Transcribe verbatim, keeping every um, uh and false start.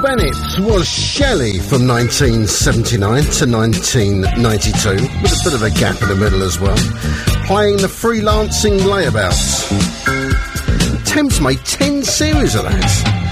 Bennett was Shelley from nineteen seventy-nine to nineteen ninety-two, with a bit of a gap in the middle as well, playing the Freelancing Layabouts. Thames made ten series of that.